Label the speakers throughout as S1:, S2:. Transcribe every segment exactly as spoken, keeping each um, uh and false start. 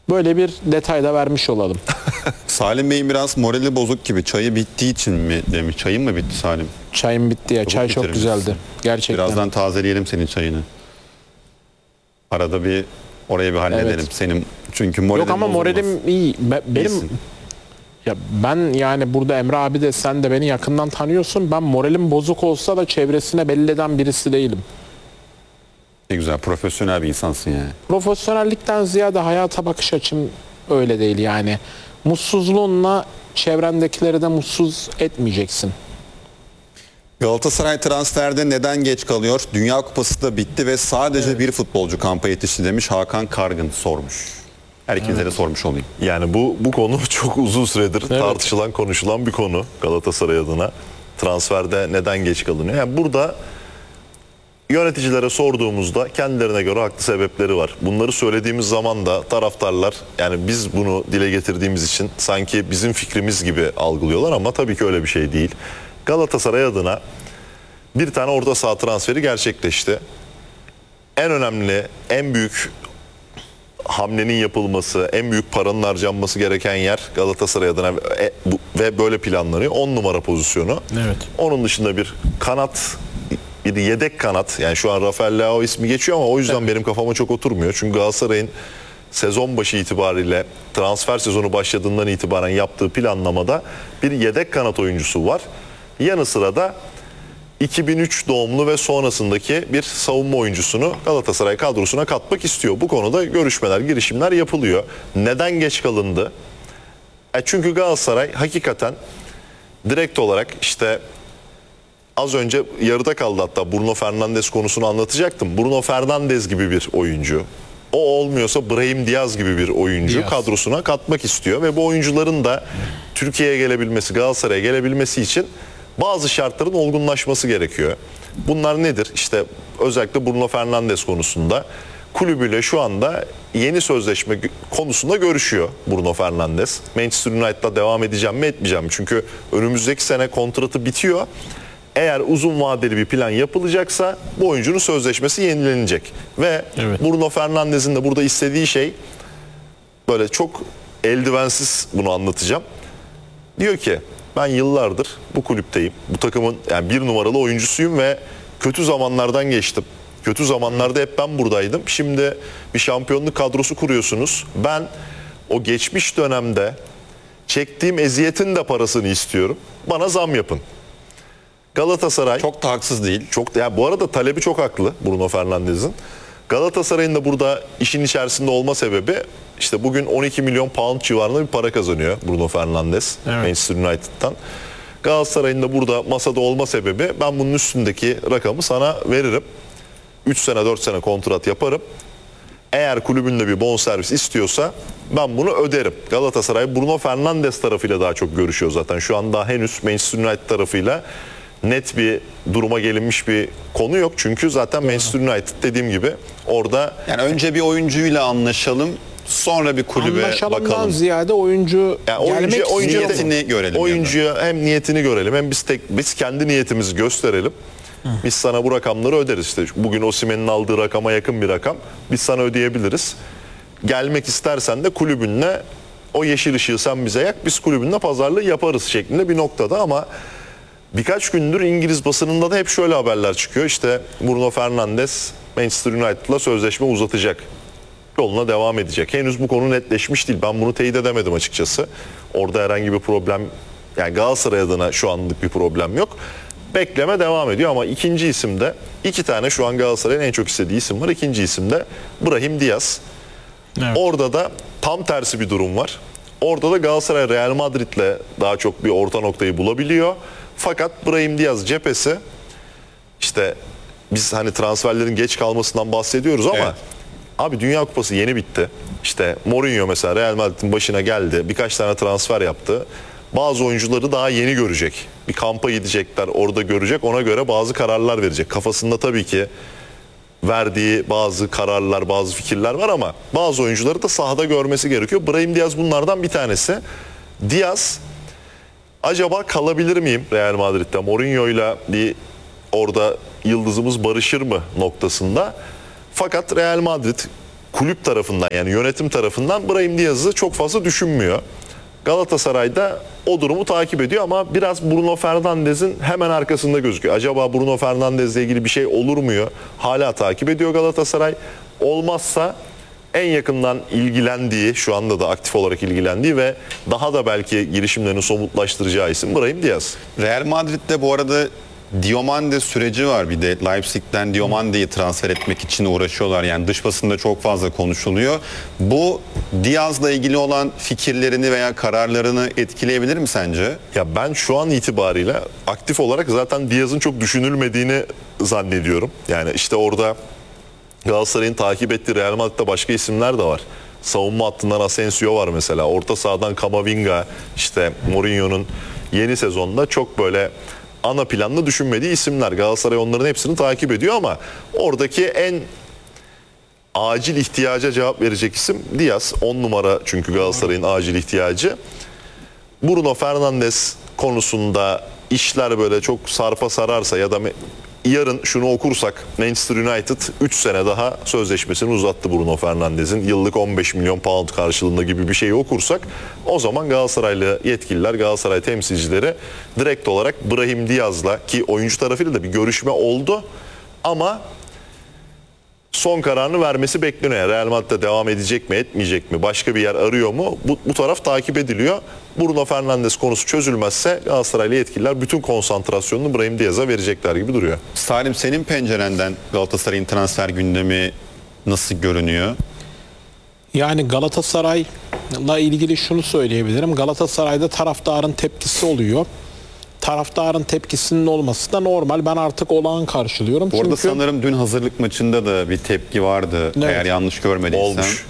S1: Böyle bir detay da vermiş olalım.
S2: Salim Bey'in biraz morali bozuk gibi. Çayı bittiği için mi demiş? Çayın mı bitti Salim?
S1: Çayım bitti ya.
S2: Çabuk
S1: Çay çok
S2: bitirmişsin.
S1: güzeldi. Gerçekten.
S2: Birazdan tazeleyelim senin çayını. Arada bir oraya bir halledelim.
S1: Evet.
S2: Senin çünkü moralin
S1: Yok ama
S2: bozulmaz.
S1: moralim iyi. Be- benim
S2: İyisin.
S1: ya ben yani burada Emre abi de sen de beni yakından tanıyorsun. Ben moralim bozuk olsa da çevresine belli eden birisi değilim.
S2: Ne güzel, profesyonel bir insansın yani.
S1: Profesyonellikten ziyade hayata bakış açım öyle değil yani. Mutsuzluğunla çevrendekileri de mutsuz etmeyeceksin.
S2: Galatasaray transferde neden geç kalıyor? Dünya Kupası da bitti ve sadece evet. bir futbolcu kampa yetişti demiş. Hakan Kargın sormuş. Herkese de sormuş olayım.
S3: Yani bu bu konu çok uzun süredir evet. tartışılan, konuşulan bir konu Galatasaray adına. Transferde neden geç kalınıyor? Yani burada yöneticilere sorduğumuzda kendilerine göre haklı sebepleri var. Bunları söylediğimiz zaman da taraftarlar, yani biz bunu dile getirdiğimiz için sanki bizim fikrimiz gibi algılıyorlar ama tabii ki öyle bir şey değil. Galatasaray adına bir tane orta saha transferi gerçekleşti. En önemli, en büyük hamlenin yapılması, en büyük paranın harcanması gereken yer Galatasaray adına ve, ve böyle planlanıyor. on numara pozisyonu.
S1: Evet. Onun
S3: dışında bir kanat, bir yedek kanat. Yani şu an Rafael Leao ismi geçiyor ama o yüzden evet. benim kafama çok oturmuyor. Çünkü Galatasaray'ın sezon başı itibariyle, transfer sezonu başladığından itibaren yaptığı planlamada bir yedek kanat oyuncusu var. Yanı sıra da iki bin üç doğumlu ve sonrasındaki bir savunma oyuncusunu Galatasaray kadrosuna katmak istiyor. Bu konuda görüşmeler, girişimler yapılıyor. Neden geç kalındı? E çünkü Galatasaray hakikaten direkt olarak işte az önce yarıda kaldı, hatta Bruno Fernandes konusunu anlatacaktım. Bruno Fernandes gibi bir oyuncu, o olmuyorsa Brahim Diaz gibi bir oyuncu Diaz. kadrosuna katmak istiyor ve bu oyuncuların da Türkiye'ye gelebilmesi, Galatasaray'a gelebilmesi için bazı şartların olgunlaşması gerekiyor. Bunlar nedir? İşte özellikle Bruno Fernandes konusunda kulübüyle şu anda yeni sözleşme konusunda görüşüyor Bruno Fernandes. Manchester United'da devam edeceğim mi etmeyeceğim mi? Çünkü önümüzdeki sene kontratı bitiyor. Eğer uzun vadeli bir plan yapılacaksa bu oyuncunun sözleşmesi yenilenecek. Ve evet. Bruno Fernandes'in de burada istediği şey, böyle çok eldivensiz bunu anlatacağım. Diyor ki ben yıllardır bu kulüpteyim. Bu takımın yani bir numaralı oyuncusuyum ve kötü zamanlardan geçtim. Kötü zamanlarda hep ben buradaydım. Şimdi bir şampiyonluk kadrosu kuruyorsunuz. Ben o geçmiş dönemde çektiğim eziyetin de parasını istiyorum. Bana zam yapın. Galatasaray
S2: çok da haksız değil.
S3: Çok ya yani bu arada talebi çok haklı Bruno Fernandes'in. Galatasaray'ın da burada işin içerisinde olma sebebi, işte bugün on iki milyon pound civarında bir para kazanıyor Bruno Fernandes evet. Manchester United'tan. Galatasaray'ın da burada masada olma sebebi, ben bunun üstündeki rakamı sana veririm. üç sene dört sene kontrat yaparım. Eğer kulübünde bir bonservis istiyorsa ben bunu öderim. Galatasaray Bruno Fernandes tarafıyla daha çok görüşüyor zaten. Şu an daha henüz Manchester United tarafıyla net bir duruma gelinmiş bir konu yok. Çünkü zaten Doğru. Manchester United dediğim gibi orada...
S2: Yani önce bir oyuncuyla anlaşalım, sonra bir kulübe
S1: Anlaşalımdan
S2: bakalım.
S1: ziyade oyuncu,
S2: yani oyuncu
S1: gelmek
S2: oyuncu niyetini görelim.
S3: Oyuncuya
S2: yani.
S3: hem niyetini görelim, hem biz tek biz kendi niyetimizi gösterelim. Hı. Biz sana bu rakamları öderiz. İşte bugün Osimhen'in aldığı rakama yakın bir rakam biz sana ödeyebiliriz. Gelmek istersen de kulübünle o yeşil ışığı sen bize yak, biz kulübünle pazarlığı yaparız şeklinde bir noktada. Ama birkaç gündür İngiliz basınında da hep şöyle haberler çıkıyor. İşte Bruno Fernandes Manchester United'la sözleşme uzatacak. Yoluna devam edecek. Henüz bu konu netleşmiş değil. Ben bunu teyit edemedim açıkçası. Orada herhangi bir problem, yani Galatasaray adına şu anlık bir problem yok. Bekleme devam ediyor ama ikinci isimde, iki tane şu an Galatasaray'ın en çok istediği isim var. İkinci isimde Brahim Diaz. Evet. Orada da tam tersi bir durum var. Orada da Galatasaray Real Madrid'le daha çok bir orta noktayı bulabiliyor. Fakat Brahim Diaz cephesi, işte biz hani transferlerin geç kalmasından bahsediyoruz ama evet. Abi Dünya Kupası yeni bitti. İşte Mourinho mesela Real Madrid'in başına geldi. Birkaç tane transfer yaptı. Bazı oyuncuları daha yeni görecek. Bir kampa gidecekler, orada görecek. Ona göre bazı kararlar verecek. Kafasında tabii ki verdiği bazı kararlar, bazı fikirler var ama bazı oyuncuları da sahada görmesi gerekiyor. Brahim Diaz bunlardan bir tanesi. Diaz, acaba kalabilir miyim Real Madrid'de? Mourinho'yla bir orada yıldızımız barışır mı noktasında. Fakat Real Madrid kulüp tarafından yani yönetim tarafından Brahim Diaz'ı çok fazla düşünmüyor. Galatasaray'da o durumu takip ediyor ama biraz Bruno Fernandes'in hemen arkasında gözüküyor. Acaba Bruno Fernandes'le ilgili bir şey olur mu? Hala takip ediyor Galatasaray. Olmazsa en yakından ilgilendiği, şu anda da aktif olarak ilgilendiği ve daha da belki girişimlerini somutlaştıracağı isim Brahim Diaz.
S2: Real Madrid'de bu arada Diomande süreci var, bir de Leipzig'ten Diomande'yi transfer etmek için uğraşıyorlar. Yani dış basında çok fazla konuşuluyor. Bu Diaz'la ilgili olan fikirlerini veya kararlarını etkileyebilir mi sence?
S3: Ya ben şu an itibariyle aktif olarak zaten Diaz'ın çok düşünülmediğini zannediyorum. Yani işte orada Galatasaray'ın takip ettiği Real Madrid'de başka isimler de var. Savunma hattından Asensio var mesela. Orta sahadan Camavinga, işte Mourinho'nun yeni sezonda çok böyle ana planlı düşünmediği isimler. Galatasaray onların hepsini takip ediyor ama oradaki en acil ihtiyaca cevap verecek isim Diaz. on numara çünkü Galatasaray'ın acil ihtiyacı. Bruno Fernandes konusunda işler böyle çok sarpa sararsa ya da yarın şunu okursak Manchester United üç sene daha sözleşmesini uzattı Bruno Fernandes'in. Yıllık on beş milyon pound karşılığında gibi bir şeyi okursak o zaman Galatasaraylı yetkililer, Galatasaray temsilcileri direkt olarak Brahim Diaz'la, ki oyuncu tarafıyla da bir görüşme oldu ama son kararını vermesi bekleniyor. Real Madrid'de devam edecek mi, etmeyecek mi, başka bir yer arıyor mu? Bu, bu taraf takip ediliyor. Bruno Fernandes konusu çözülmezse Galatasaraylı yetkililer bütün konsantrasyonunu Brahim Diaz'a verecekler gibi duruyor.
S2: Salim, senin pencerenden Galatasaray'ın transfer gündemi nasıl görünüyor?
S1: Yani Galatasaray'la ilgili şunu söyleyebilirim. Galatasaray'da taraftarın tepkisi oluyor. Taraftarın tepkisinin olması da normal. Ben artık olağan karşılıyorum.
S2: Bu arada
S1: Çünkü
S2: sanırım dün hazırlık maçında da bir tepki vardı.
S1: Evet.
S2: Eğer yanlış görmediysem.
S3: Olmuş.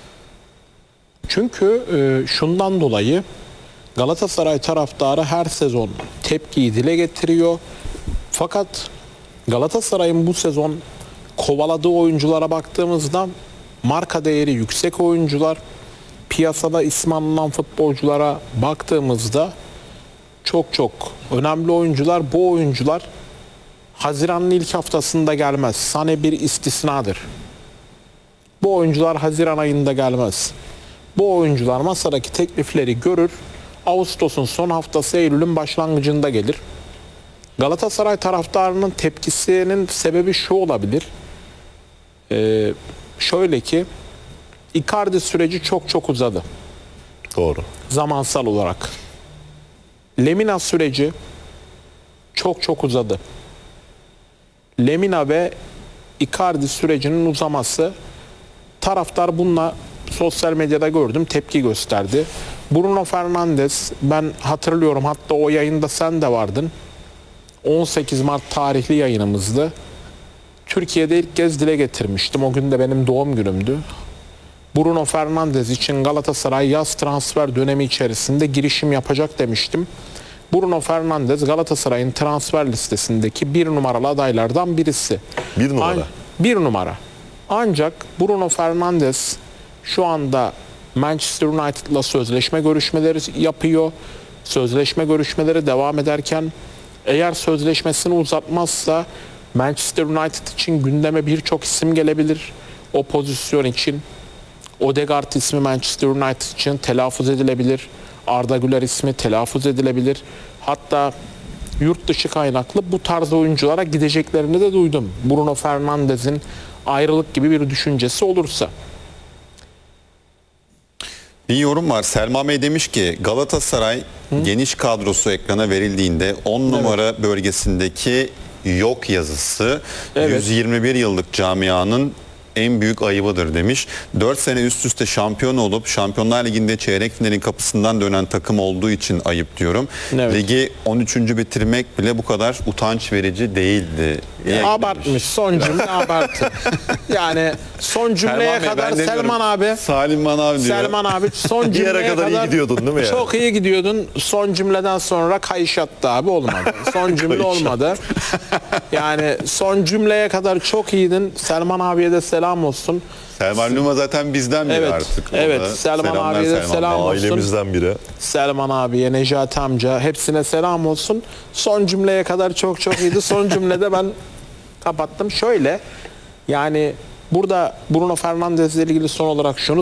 S1: Çünkü e, şundan dolayı Galatasaray taraftarı her sezon tepkiyi dile getiriyor. Fakat Galatasaray'ın bu sezon kovaladığı oyunculara baktığımızda marka değeri yüksek oyuncular, piyasada ismi anılan futbolculara baktığımızda çok çok önemli oyuncular. Bu oyuncular Haziran'ın ilk haftasında gelmez. Sane bir istisnadır. Bu oyuncular Haziran ayında gelmez. Bu oyuncular masadaki teklifleri görür. Ağustos'un son haftası, Eylül'ün başlangıcında gelir. Galatasaray taraftarının tepkisinin sebebi şu olabilir. Ee, şöyle ki Icardi süreci çok çok uzadı.
S3: Doğru.
S1: Zamansal olarak. Lemina süreci çok çok uzadı. Lemina ve Icardi sürecinin uzaması, taraftar bununla sosyal medyada gördüm, tepki gösterdi. Bruno Fernandes, ben hatırlıyorum, hatta o yayında sen de vardın. on sekiz Mart tarihli yayınımızdı. Türkiye'de ilk kez dile getirmiştim. O gün de benim doğum günümdü. Bruno Fernandes için Galatasaray yaz transfer dönemi içerisinde girişim yapacak demiştim. Bruno Fernandes Galatasaray'ın transfer listesindeki bir numaralı adaylardan birisi.
S3: Bir numara.
S1: An- bir numara. Ancak Bruno Fernandes şu anda Manchester United'la sözleşme görüşmeleri yapıyor. Sözleşme görüşmeleri devam ederken eğer sözleşmesini uzatmazsa Manchester United için gündeme birçok isim gelebilir. O pozisyon için Odegaard ismi Manchester United için telaffuz edilebilir. Arda Güler ismi telaffuz edilebilir. Hatta yurt dışı kaynaklı bu tarz oyunculara gideceklerini de duydum. Bruno Fernandes'in ayrılık gibi bir düşüncesi olursa.
S2: Bir yorum var. Selma Bey demiş ki Galatasaray Hı? geniş kadrosu ekrana verildiğinde on numara bölgesindeki yok yazısı evet. yüz yirmi bir yıllık camianın en büyük ayıbıdır demiş. dört sene üst üste şampiyon olup Şampiyonlar Ligi'nde çeyrek finalin kapısından dönen takım olduğu için ayıp diyorum. Evet. Ligi on üçüncü bitirmek bile bu kadar utanç verici değildi.
S1: Ya, abartmış. Son cümle abartı. Yani son cümleye Selman kadar Bey, Selman abi
S2: Salman abi diyor.
S1: Selman abi son cümleye
S3: kadar, kadar iyi gidiyordun değil mi ya?
S1: Çok iyi gidiyordun. Son cümleden sonra kayış attı abi, olmadı. Son cümle olmadı. Yani son cümleye kadar çok iyiydin. Selman abiye de selam olsun.
S2: Selman Luma zaten bizden biri
S1: evet,
S2: artık.
S1: Evet, Selman
S2: Selamlar
S1: abiye de
S2: Selman
S1: selam olsun.
S3: Ailemizden biri.
S1: Selman abiye, Necati amca, hepsine selam olsun. Son cümleye kadar çok çok iyiydi. Son cümlede ben kapattım. Şöyle, yani Burada Bruno Fernandes ile ilgili son olarak şunu